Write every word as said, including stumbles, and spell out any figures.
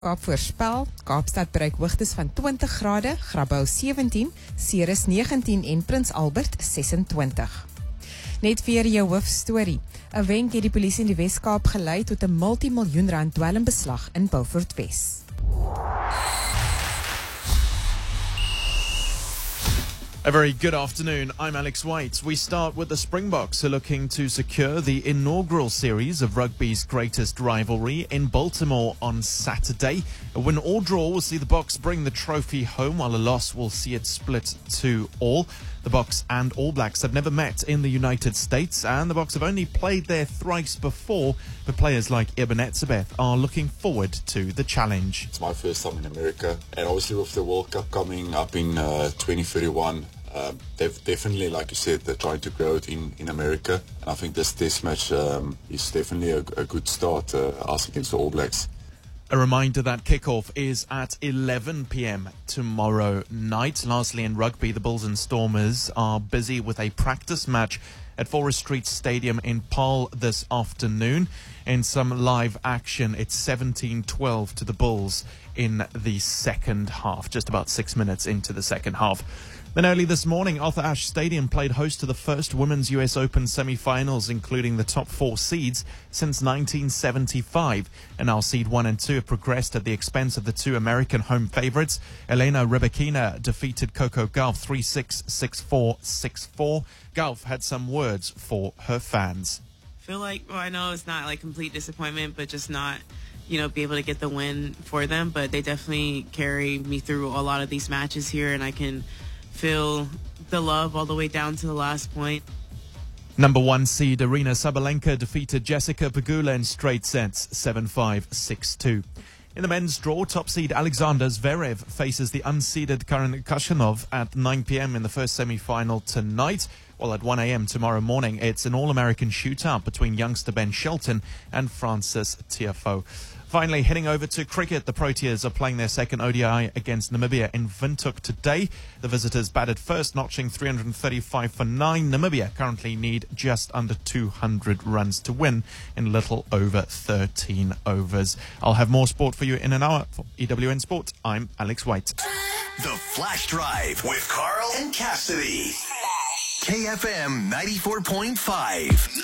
Kaap voorspel, Kaapstad bereik hoogtes van twintig grade, Grabouw sewentien, Ceres negentien en Prins Albert sesentwintig. Net weer jou hoofstorie. 'n Wenk het die polisie in die Wes-Kaap gelei tot 'n multimiljoen rand dwelmbeslag in Beaufort Wes. A very good afternoon. I'm Alex White. We start with the Springboks, who are looking to secure the inaugural series of rugby's greatest rivalry in Baltimore on Saturday. A win or draw will see the Boks bring the trophy home, while a loss will see it split to all. The Boks and All Blacks have never met in the United States, and the Boks have only played there thrice before, but players like Eben Etzebeth are looking forward to the challenge. It's my first time in America, and obviously with the World Cup coming up in uh, twenty thirty-one, uh, they've definitely, like you said, they're trying to grow it in, in America. And I think this test match um, is definitely a, a good start, uh, us against the All Blacks. A reminder that kickoff is at eleven p.m. tomorrow night. Lastly, in rugby, the Bulls and Stormers are busy with a practice match at Forest Street Stadium in Paarl this afternoon. In some live action, it's seventeen twelve to the Bulls in the second half, just about six minutes into the second half. Then early this morning, Arthur Ashe Stadium played host to the first Women's U S Open semi-finals, including the top four seeds since nineteen seventy-five. And now seed one and two have progressed at the expense of the two American home favorites. Elena Rybakina defeated Coco Gauff three six, six four, six four. Gauff had some words for her fans. I feel like, well, I know it's not like complete disappointment, but just not, you know, be able to get the win for them. But they definitely carry me through a lot of these matches here, and I can feel the love all the way down to the last point. Number one seed Aryna Sabalenka defeated Jessica Pegula in straight sets, seven five, six two. In the men's draw, top seed Alexander Zverev faces the unseeded Karen Khachanov at nine p.m. in the first semi-final tonight. While at one a.m. tomorrow morning, it's an all-American shootout between youngster Ben Shelton and Francis Tiafoe. Finally, heading over to cricket, the Proteas are playing their second O D I against Namibia in Windhoek today. The visitors batted first, notching three hundred thirty-five for nine. Namibia currently need just under two hundred runs to win in little over thirteen overs. I'll have more sport for you in an hour. For E W N Sport, I'm Alex White. The Flash Drive with Carl and Cassidy. K F M ninety-four point five.